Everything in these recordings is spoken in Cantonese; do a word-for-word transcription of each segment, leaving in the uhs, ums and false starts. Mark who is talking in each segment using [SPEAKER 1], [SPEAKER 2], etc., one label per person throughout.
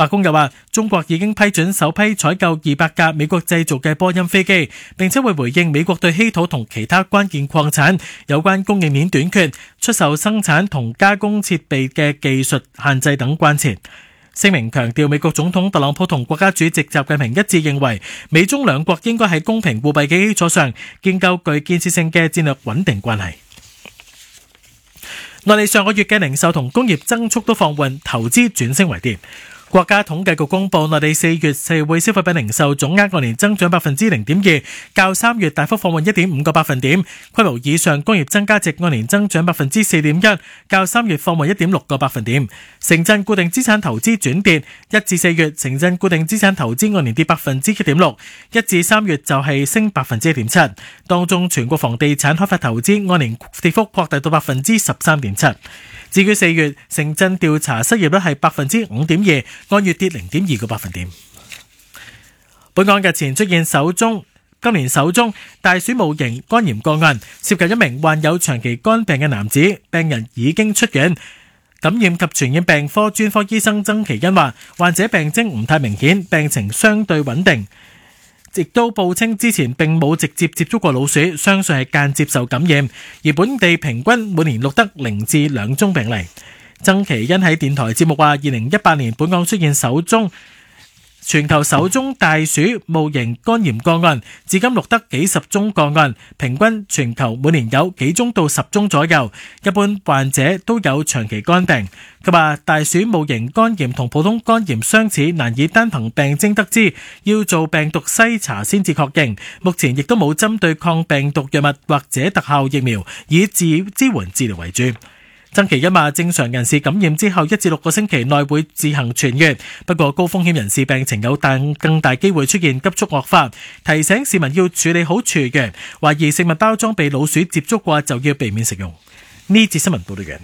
[SPEAKER 1] 白宮又話，中國已經批准首批採購二百架美國製造嘅波音飛機，並且會回應美國對稀土同其他關鍵礦產有關供應鏈短缺、出售生產同加工設備嘅技術限制等關切。聲明強調，美國總統特朗普同國家主席習近平一致認為，美中兩國應該喺公平互惠嘅基礎上建構具建設性嘅戰略穩定關係。內地上個月嘅零售同工業增速都放緩，投資轉升為跌。國家統計局公布，內地四月社會消費品零售總額按年增長百分之零點二，較三月大幅放緩一點五個百分點。規模以上工業增加值按年增長百分之四點一，較三月放緩一點六個百分點。城鎮固定資產投資轉跌，一至四月城鎮固定資產投資按年跌百分之一點六，一至三月就係升百分之一點七。當中全國房地產開發投資按年跌幅擴大到百分之十三點七。至於四月城鎮調查失業率係百分之五點二，按月跌零點二個百分點。本港日前出現首宗今年首宗大鼠戊型肝炎個案，涉及一名患有長期肝病嘅男子，病人已經出院。感染及傳染病科專科醫生曾祈殷話，患者病徵唔太明顯，病情相對穩定。亦都報稱之前並冇直接接觸過老鼠，相信係間接受感染。而本地平均每年錄得零至兩宗病例。曾祈殷喺電台節目話，二零一八年本港出現首宗全球首宗大鼠戊型肝炎個案，至今錄得幾十宗個案，平均全球每年有幾宗到十宗左右。一般患者都有長期肝病。佢話大鼠戊型肝炎同普通肝炎相似，難以單憑病徵得知，要做病毒篩查先至確認。目前亦都冇針對抗病毒藥物或者特效疫苗，以支支援治療為主。曾祈殷話，正常人士感染之後一至六個星期內會自行痊癒，不過高風險人士病情有但更大機會出現急速惡化，提醒市民要處理好廚餘，懷疑食物包裝被老鼠接觸過就要避免食用。呢節新聞報道完。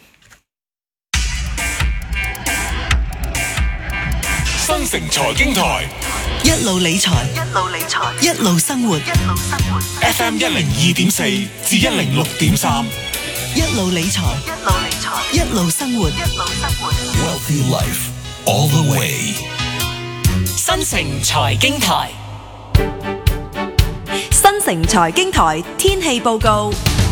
[SPEAKER 2] 新城財經台
[SPEAKER 3] 一路理財，一路理財，一路生活，一路生活。
[SPEAKER 2] F M 一零二點四至一零六點三。
[SPEAKER 3] 一路理財，一路理財，一路生活，一路生活。
[SPEAKER 2] Wealthy life all the way。
[SPEAKER 4] 新城財經台，
[SPEAKER 5] 新城財經台天氣報告。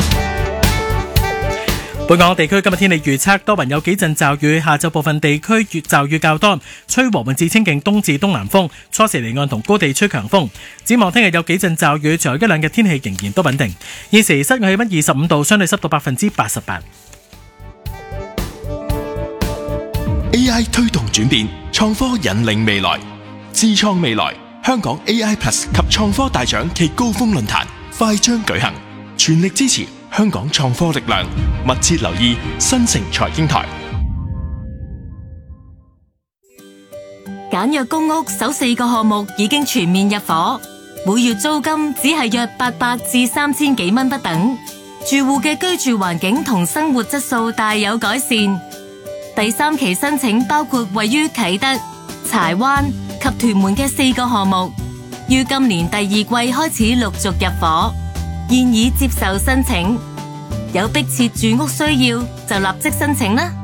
[SPEAKER 1] 本港地區今日天氣預測，多雲有幾陣驟雨，下晝部分地區越驟雨較多，吹和緩至清勁東至東南風，初時離岸同高地吹強風。展望聽日有幾陣驟雨，隨後一兩日天氣仍然都穩定。現時室外氣溫二十五度，相對濕度百分之八十八。
[SPEAKER 6] A I 推動轉變，創科引領未來，智創未來。香港 A I Plus 及創科大獎暨高峰論壇快將舉行，全力支持香港創科力量，密切留意新城財經台。
[SPEAKER 7] 簡約公屋首四個項目已經全面入伙，每月租金只係約八百至三千幾蚊不等，住戶嘅居住環境同生活質素大有改善。第三期申請包括位於啟德、柴灣及屯門嘅四個項目，於今年第二季開始陸續入伙。現已接受申請，有迫切住屋需要就立即申請啦。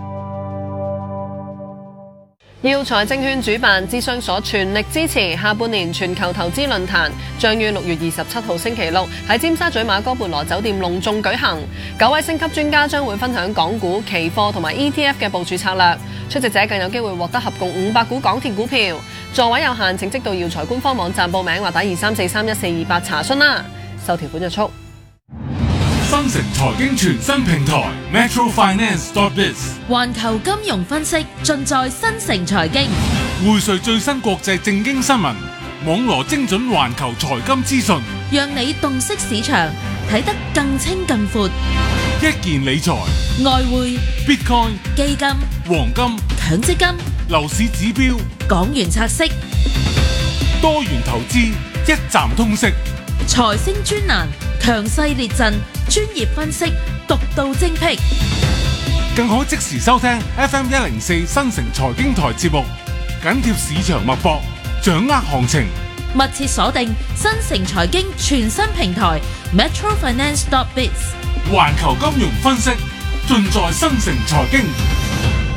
[SPEAKER 8] 耀才證券主辦諮詢所全力支持下半年全球投資論壇，將於六月二十七號星期六喺尖沙咀馬哥貝羅酒店隆重舉行。九位星級專家將會分享港股、期貨同埋 E T F 嘅部署策略，出席者更有機會獲得合共五百股港鐵股票。座位有限，請即到耀才官方網站報名或打二三四三一四二八查詢啦。受條款約束。
[SPEAKER 2] 新城財經全新平台 Metro Finance dot biz，
[SPEAKER 9] 環球金融分析盡在新城財經，
[SPEAKER 2] 匯萃最新國際政經新聞，網羅精準環球財金資訊，
[SPEAKER 9] 讓你洞悉市場，睇得更清更闊。
[SPEAKER 2] 一鍵理財、
[SPEAKER 9] 外匯、
[SPEAKER 2] Bitcoin、
[SPEAKER 9] 基金、
[SPEAKER 2] 黃金、
[SPEAKER 9] 強積金、
[SPEAKER 2] 樓市指標、
[SPEAKER 9] 港元拆息、
[SPEAKER 2] 多元投資，一站通識。
[SPEAKER 9] 財星專欄，強勢列陣，專業分析，獨到精闢，
[SPEAKER 2] 更可即時收聽 F M 一零四新城財經台節目，緊貼市場脈搏，掌握行情，
[SPEAKER 9] 密切鎖定新城財經全新平台 Metro Finance dot biz，
[SPEAKER 2] 環球金融分析盡在新城財經。